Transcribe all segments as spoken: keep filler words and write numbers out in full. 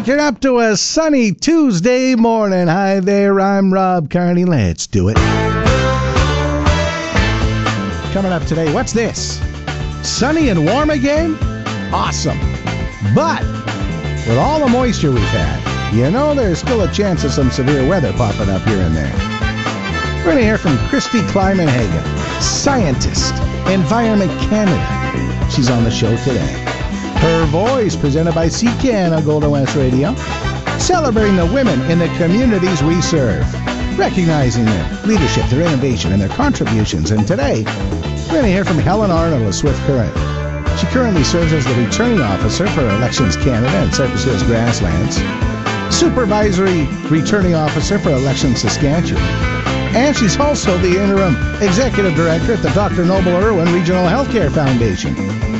waking up to a sunny Tuesday morning. Hi there, I'm Rob Carney. Let's do it. Coming up today, what's this? Sunny and warm again? Awesome. But with all the moisture we've had, you know there's still a chance of some severe weather popping up here and there. We're going to hear from Christy Kleiman-Hagen, scientist, Environment Canada. She's on the show today. Her Voice, presented by C K N on Golden West Radio, celebrating the women in the communities we serve, recognizing their leadership, their innovation, and their contributions. And today, we're going to hear from Helen Arnold of Swift Current. She currently serves as the Returning Officer for Elections Canada and Cypress Hills Grasslands, Supervisory Returning Officer for Elections Saskatchewan, and she's also the Interim Executive Director at the Doctor Noble Irwin Regional Healthcare Foundation.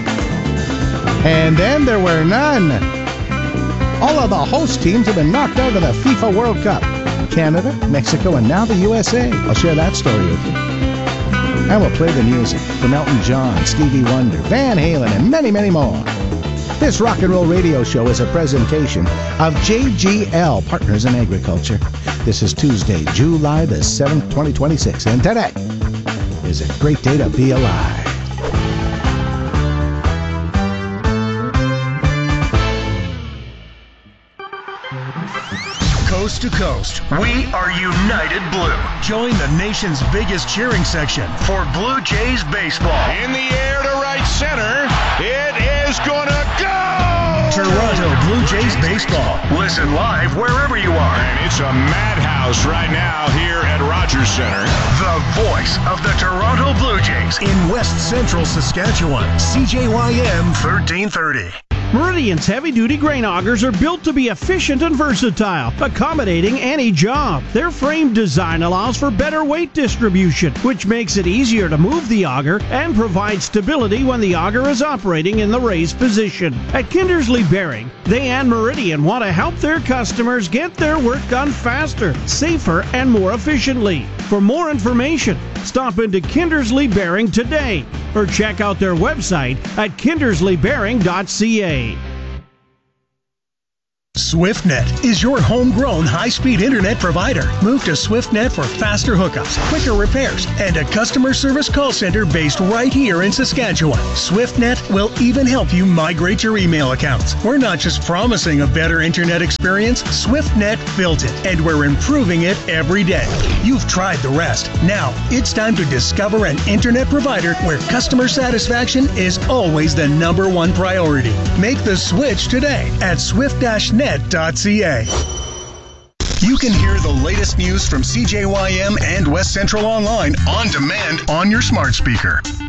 And then there were none. All of the host teams have been knocked out of the FIFA World Cup. Canada, Mexico, and now the U S A. I'll share that story with you. And we'll play the music from Elton John, Stevie Wonder, Van Halen, and many, many more. This rock and roll radio show is a presentation of J G L, Partners in Agriculture. This is Tuesday, July the seventh, twenty twenty-six, and today is a great day to be alive. Coast to coast, we are United Blue. Join the nation's biggest cheering section for Blue Jays baseball. In the air to right center, it is gonna go! Toronto Blue Jays baseball. Listen live wherever you are. And it's a madhouse right now here at Rogers Center. The voice of the Toronto Blue Jays in West Central Saskatchewan. C J Y M thirteen thirty. Meridian's heavy-duty grain augers are built to be efficient and versatile, accommodating any job. Their frame design allows for better weight distribution, which makes it easier to move the auger and provides stability when the auger is operating in the raised position. At Kindersley Bearing, they and Meridian want to help their customers get their work done faster, safer, and more efficiently. For more information, stop into Kindersley Bearing today or check out their website at kindersley bearing dot c a. SwiftNet is your homegrown high-speed internet provider. Move to SwiftNet for faster hookups, quicker repairs, and a customer service call center based right here in Saskatchewan. SwiftNet will even help you migrate your email accounts. We're not just promising a better internet experience, SwiftNet built it, and we're improving it every day. You've tried the rest. Now, it's time to discover an internet provider where customer satisfaction is always the number one priority. Make the switch today at swift dash net dot c a. You can hear the latest news from C J Y M and West Central Online on demand on your smart speaker.